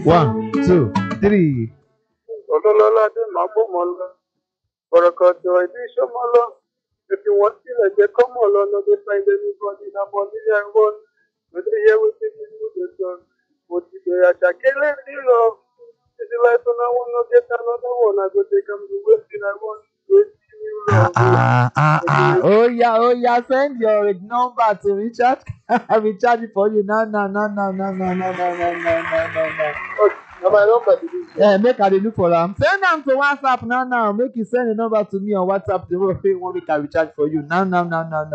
1, 2, 3. Olololade Magbomolo. Borokoto Edishomolo. If you want to let them come on, no, they find anybody in a body and one. But they hear what they do, the son. What you do, I can't kill it, you know. If you like, I want to get another one. I go take them to Westin. I want to Oh yeah, send your number to Richard. I will charge it for you. No. my number to this. Yeah, make I dey look for am. Send am to WhatsApp now. Make you send the number to me on WhatsApp. The way you want make I recharge for you. Now.